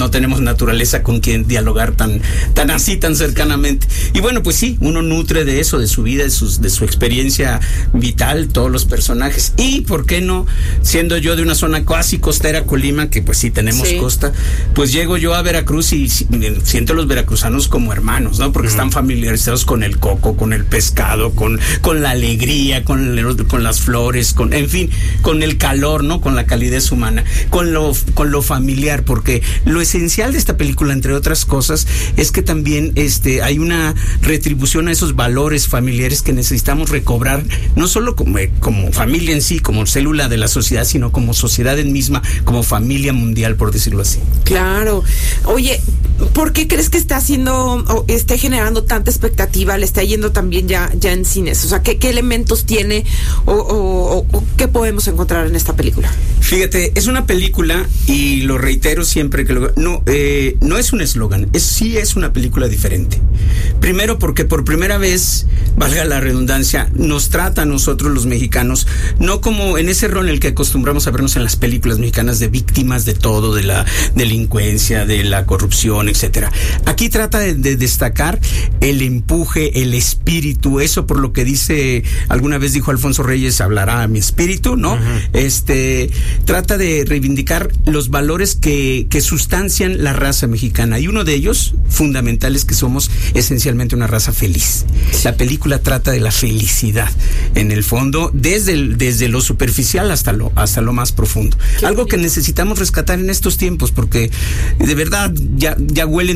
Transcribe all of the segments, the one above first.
no tenemos naturaleza con quien dialogar tan cercanamente. Y bueno, pues sí, uno nutre de eso, de su vida, de su experiencia vital, todos los personajes. Y ¿por qué no? Siendo yo de una zona casi costera, Colima, que pues sí tenemos costa, pues llego yo a Veracruz y siento a los veracruzanos como hermanos, ¿no? Porque están familiarizados con el coco, con el pescado, con la alegría, con las flores, en fin, con el calor, ¿no? Con la calidez humana, con lo familiar, porque lo esencial de esta película, entre otras cosas, es que también hay una retribución a esos valores familiares que necesitamos recobrar, no solo como familia en sí, como célula de la sociedad, sino como sociedad en misma, como familia mundial, por decirlo así. Claro. Oye, ¿por qué crees que está esté generando tanta expectativa, le está yendo también ya en cines? O sea, ¿qué elementos tiene o qué podemos encontrar en esta película? Fíjate, es una película, y lo reitero siempre que no es un eslogan, sí es una película diferente. Primero porque por primera vez, valga la redundancia, nos trata a nosotros los mexicanos, no como en ese rol en el que acostumbramos a vernos en las películas mexicanas de víctimas de todo, de la delincuencia, de la corrupción, etcétera. Aquí trata de destacar el empuje, el espíritu, eso por lo que alguna vez dijo Alfonso Reyes, hablará mi espíritu, ¿no? Uh-huh. Trata de reivindicar los valores que sustancian la raza mexicana, y uno de ellos fundamental es que somos esencialmente una raza feliz. La película trata de la felicidad, en el fondo, desde lo superficial hasta lo más profundo. Algo que necesitamos rescatar en estos tiempos, porque de verdad ya huelen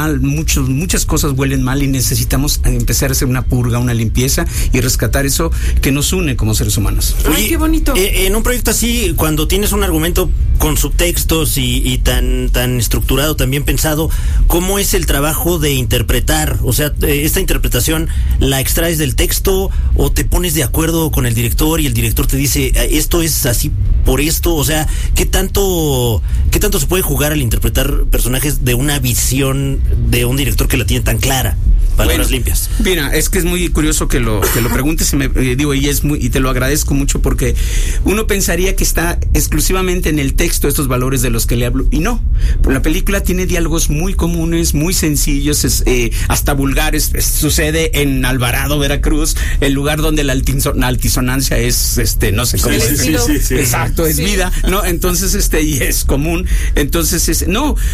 muchas cosas huelen mal, y necesitamos empezar a hacer una purga, una limpieza, y rescatar eso que nos une como seres humanos. Ay, qué bonito. En un proyecto así, cuando tienes un argumento con subtextos y tan estructurado, tan bien pensado, ¿cómo es el trabajo de interpretar? O sea, esta interpretación, ¿la extraes del texto o te pones de acuerdo con el director y el director te dice, esto es así por esto? O sea, ¿qué tanto se puede jugar al interpretar personajes de una visión de un director que la tiene tan clara? Palabras limpias. Mira, es que es muy curioso que lo preguntes, y te lo agradezco mucho, porque uno pensaría que está exclusivamente en el texto estos valores de los que le hablo, y no. La película tiene diálogos muy comunes, muy sencillos, hasta vulgares. Sucede en Alvarado, Veracruz, el lugar donde la altisonancia es, no sé cómo sí. Exacto, es vida, ¿no? Entonces, y es común. Entonces,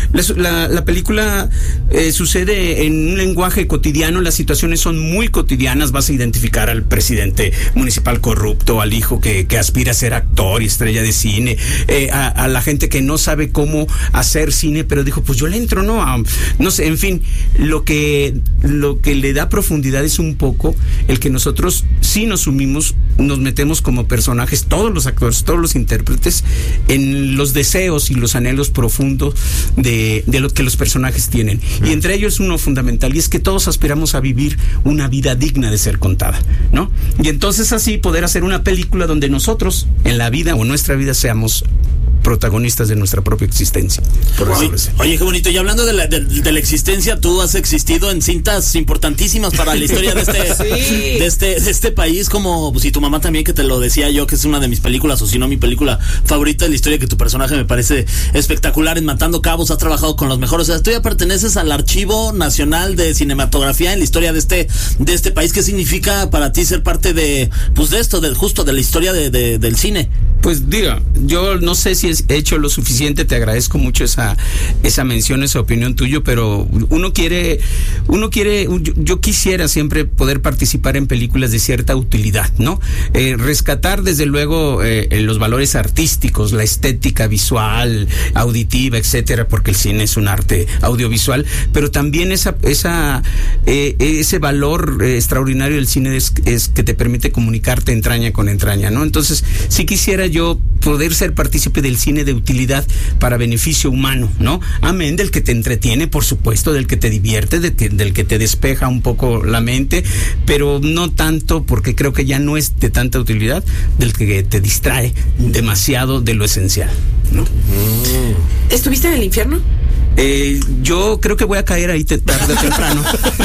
la película sucede en un lenguaje cotidiano. Las situaciones son muy cotidianas. Vas a identificar al presidente municipal corrupto, al hijo que aspira a ser actor y estrella de cine, a la gente que no sabe cómo hacer cine, pero dijo, pues yo le entro, no sé, en fin, lo que le da profundidad es un poco el que nosotros sí nos metemos como personajes, todos los actores, todos los intérpretes, en los deseos y los anhelos profundos de lo que los personajes tienen. Y entre ellos uno fundamental, y es que todos aspiramos a vivir una vida digna de ser contada, ¿no? Y entonces así poder hacer una película donde nosotros, en la vida o en nuestra vida, seamos protagonistas de nuestra propia existencia. Oye, qué bonito. Y hablando de la existencia, tú has existido en cintas importantísimas para la historia de este país, como si tu mamá también, que te lo decía yo, que es una de mis películas, o si no mi película favorita de la historia, que tu personaje me parece espectacular. En Matando Cabos has trabajado con los mejores. O sea, tú ya perteneces al Archivo Nacional de Cinematografía en la historia de este país. ¿Qué significa para ti ser parte de esto, justo de la historia del cine? Pues diga, yo no sé si he hecho lo suficiente, te agradezco mucho esa mención, esa opinión tuya, pero yo quisiera siempre poder participar en películas de cierta utilidad, ¿no? Rescatar desde luego los valores artísticos, la estética visual, auditiva, etcétera, porque el cine es un arte audiovisual, pero también ese valor extraordinario del cine es que te permite comunicarte entraña con entraña, ¿no? Entonces, sí quisiera yo poder ser partícipe del cine de utilidad para beneficio humano, ¿no? Amén del que te entretiene, por supuesto, del que te divierte, del que te despeja un poco la mente, pero no tanto, porque creo que ya no es de tanta utilidad, del que te distrae demasiado de lo esencial, ¿no? ¿Estuviste en el infierno? Yo creo que voy a caer ahí tarde o temprano.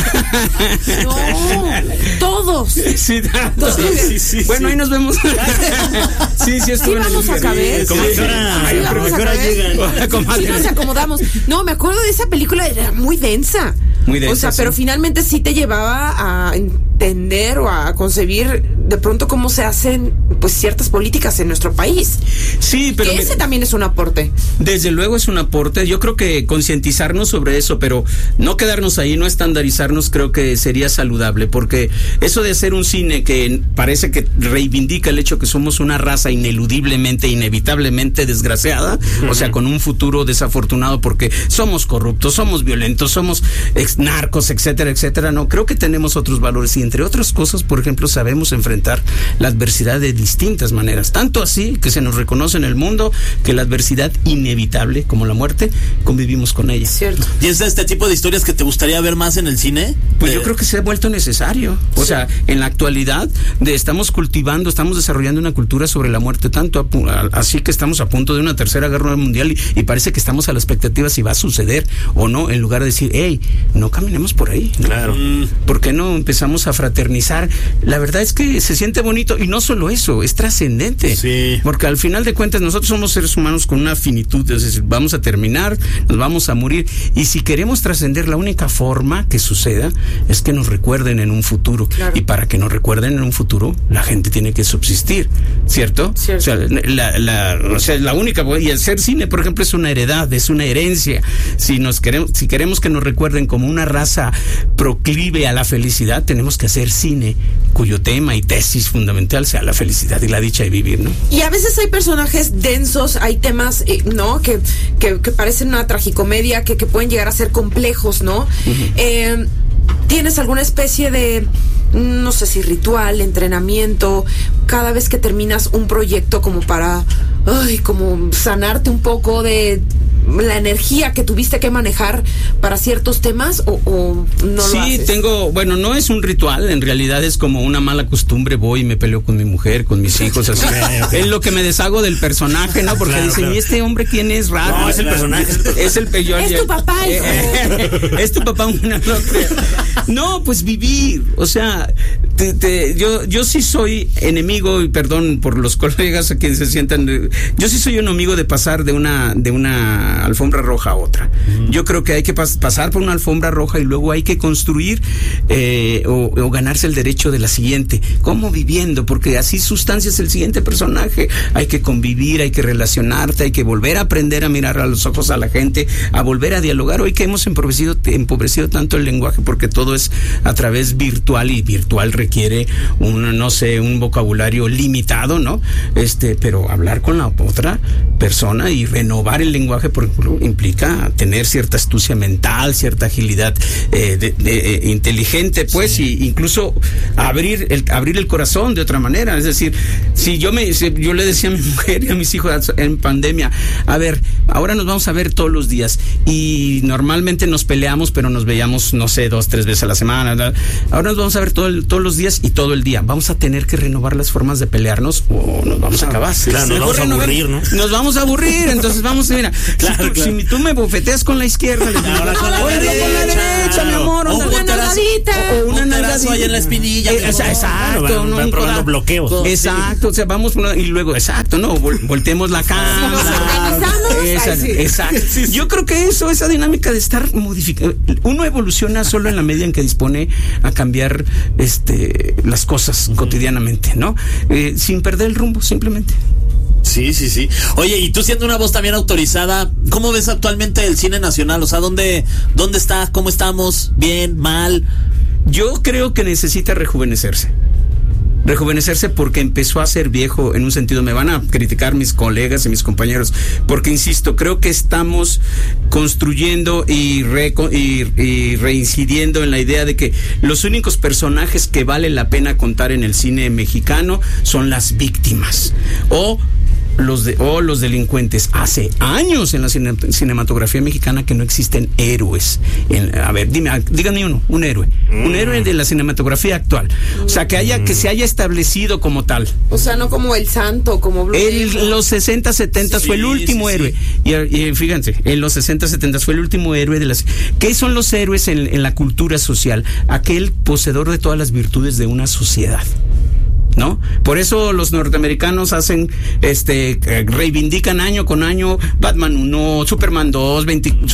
No, todos. Sí. Bueno, ahí nos vemos. Sí, Sí, vamos a caber. ¿Cómo que ahora llegan? Sí, nos acomodamos. No, me acuerdo de esa película, era muy densa. Muy densa, o sea, sí. pero finalmente sí te llevaba a entender o a concebir de pronto cómo se hacen pues ciertas políticas en nuestro país. Sí, pero que ese también es un aporte. Desde luego es un aporte. Yo creo que concientizarnos sobre eso, pero no quedarnos ahí, no estandarizarnos, creo que sería saludable, porque eso de hacer un cine que parece que reivindica el hecho que somos una raza ineludiblemente, inevitablemente desgraciada, o sea, con un futuro desafortunado porque somos corruptos, somos violentos, somos narcos, etcétera, etcétera. No, creo que tenemos otros valores y entre otras cosas, por ejemplo, sabemos enfrentar la adversidad de distintas maneras, tanto así que se nos reconoce en el mundo que la adversidad inevitable, como la muerte, convivimos con ella. Cierto. ¿Y es de este tipo de historias que te gustaría ver más en el cine? Pues yo creo que se ha vuelto necesario. O sea, en la actualidad estamos desarrollando una cultura sobre la muerte, tanto así que estamos a punto de una tercera guerra mundial y parece que estamos a la expectativa si va a suceder o no, en lugar de decir, hey, no caminemos por ahí. Claro. ¿Por qué no empezamos a fraternizar? La verdad es que se siente bonito y no solo eso, es trascendente. Sí. Porque al final de cuentas nosotros somos seres humanos con una finitud, es decir, vamos a terminar, nos vamos a morir y si queremos trascender, la única forma que suceda es que nos recuerden en un futuro. Claro. Y para que nos recuerden en un futuro, la gente tiene que subsistir, ¿cierto? Cierto. O sea, la única, y hacer cine, por ejemplo, es una heredad, es una herencia. Si queremos que nos recuerden como una raza proclive a la felicidad, tenemos que hacer cine cuyo tema y tesis fundamental sea la felicidad y la dicha de vivir, ¿no? Y a veces hay personajes densos, hay temas, ¿no? Que parecen una tragicomedia, que pueden llegar a ser complejos, ¿no? Uh-huh. ¿Tienes alguna especie de, no sé si ritual, entrenamiento, cada vez que terminas un proyecto como para, como sanarte un poco de la energía que tuviste que manejar para ciertos temas o no lo haces? Sí, no es un ritual, en realidad es como una mala costumbre, voy y me peleo con mi mujer, con mis hijos, así. Okay. Es lo que me deshago del personaje, ¿no? Porque dicen, ¿y este hombre quién es? Raro. No, es el personaje. Es tu papá, hijo. Es tu papá, no, pues vivir, o sea, yo sí soy enemigo, y perdón por los colegas a quienes se sientan, yo sí soy un enemigo de pasar de una alfombra roja a otra. Yo creo que hay que pasar por una alfombra roja y luego hay que construir o ganarse el derecho de la siguiente. ¿Cómo? Viviendo, porque así sustancias el siguiente personaje. Hay que convivir, hay que relacionarte, hay que volver a aprender a mirar a los ojos a la gente, a volver a dialogar. Hoy que hemos empobrecido tanto el lenguaje porque todo es a través virtual y virtual requiere un vocabulario limitado, ¿no? Pero hablar con la otra persona y renovar el lenguaje, por ejemplo, implica tener cierta astucia mental, cierta agilidad inteligente, pues, sí. Y incluso abrir el corazón de otra manera. Es decir, si yo le decía a mi mujer y a mis hijos en pandemia, a ver, ahora nos vamos a ver todos los días y normalmente nos peleamos, pero nos veíamos, no sé, 2-3 veces a la semana, ¿verdad? Ahora nos vamos a ver todos los días y todo el día. Vamos a tener que renovar las formas de pelearnos o nos vamos a acabar. Claro, nos vamos a aburrir, ¿no? Nos vamos a aburrir, entonces vamos, mira, claro. Si tú me bofeteas con la izquierda, ahora con la derecha, mi amor, una nalgadita. O una nalgadita ahí en la espinilla. Exacto, van probando bloqueos. Exacto, o sea, vamos y luego, exacto, no, volteemos la cámara. Exacto. Yo creo que esa dinámica de estar modificando, uno evoluciona solo en la medida en que dispone a cambiar las cosas cotidianamente, ¿no? Sin perder el rumbo, simplemente. Sí. Oye, y tú siendo una voz también autorizada, ¿cómo ves actualmente el cine nacional? O sea, ¿dónde está? ¿Cómo estamos? ¿Bien? ¿Mal? Yo creo que necesita rejuvenecerse porque empezó a ser viejo en un sentido. Me van a criticar mis colegas y mis compañeros porque, insisto, creo que estamos construyendo y reincidiendo en la idea de que los únicos personajes que vale la pena contar en el cine mexicano son las víctimas o los delincuentes. Hace años en la cinematografía mexicana que no existen héroes. A ver, díganme un héroe. Un héroe de la cinematografía actual. O sea, que se haya establecido como tal. O sea, no como el santo, como Blue En los 60, 70 fue el último héroe. Y fíjense, en los 60, 70 fue el último héroe de las... ¿Qué son los héroes en la cultura social? Aquel poseedor de todas las virtudes de una sociedad, ¿no? Por eso los norteamericanos hacen, reivindican año con año Batman 1, Superman 2,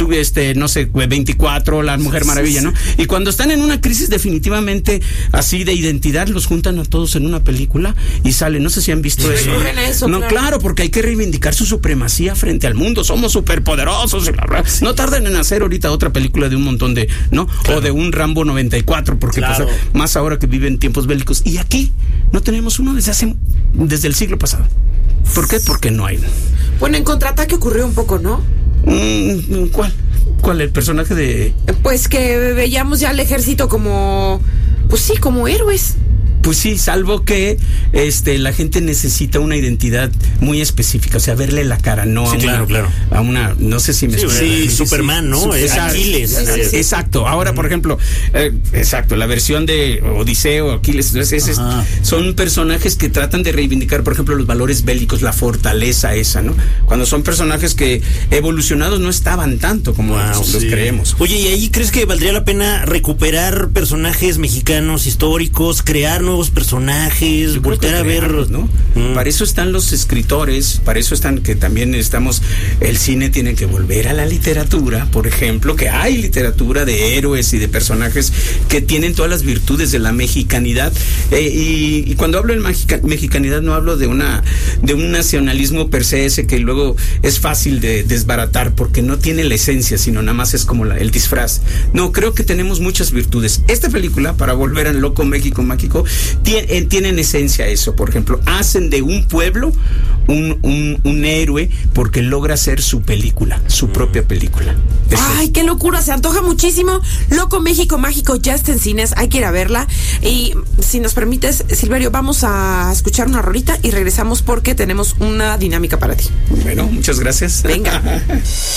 24, La Mujer Maravilla, ¿no? Y cuando están en una crisis definitivamente así de identidad, los juntan a todos en una película y salen. No sé si han visto eso. No, claro, porque hay que reivindicar su supremacía frente al mundo. Somos superpoderosos. No tarden en hacer ahorita otra película de un montón de, ¿no? Claro. O de un Rambo 94, porque claro, pues, más ahora que viven tiempos bélicos. Y aquí no tenemos uno desde el siglo pasado. ¿Por qué? Porque no hay. Bueno, en Contraataque ocurrió un poco, ¿no? ¿Cuál? ¿El personaje de...? Pues que veíamos ya al ejército como... Pues sí, como héroes. Pues sí, salvo que la gente necesita una identidad muy específica, o sea, verle la cara, no sí, a una, no sé si me explico. Sí, Superman, ¿no? Es Aquiles. Sí. Exacto. Ahora, por ejemplo, la versión de Odiseo, Aquiles, son personajes que tratan de reivindicar, por ejemplo, los valores bélicos, la fortaleza esa, ¿no? Cuando son personajes que evolucionados no estaban tanto como los creemos. Oye, ¿y ahí crees que valdría la pena recuperar personajes mexicanos históricos, crear nuevos personajes, volver a ver, ¿no? Para eso están los escritores, para eso están, que también estamos, el cine tiene que volver a la literatura, por ejemplo, que hay literatura de héroes y de personajes que tienen todas las virtudes de la mexicanidad, y cuando hablo de mexicanidad no hablo de un nacionalismo per se, ese que luego es fácil de desbaratar porque no tiene la esencia, sino nada más es como el disfraz. No, creo que tenemos muchas virtudes. Esta película, para volver al loco México mágico, tienen esencia eso. Por ejemplo, hacen de un pueblo un héroe porque logra hacer su película, su propia película. Ay, qué locura, se antoja muchísimo. Loco México Mágico ya está en cines, hay que ir a verla. Y si nos permites, Silverio, vamos a escuchar una rolita y regresamos porque tenemos una dinámica para ti. Bueno, muchas gracias. Venga.